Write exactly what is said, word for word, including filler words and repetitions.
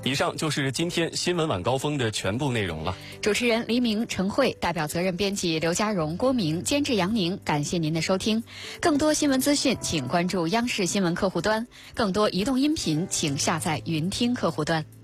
以上就是今天新闻晚高峰的全部内容了。 主持人黎明、陈慧，代表责任编辑刘家荣、郭明，监制杨宁。感谢您的收听。更多新闻资讯，请关注央视新闻客户端；更多移动音频，请下载云听客户端。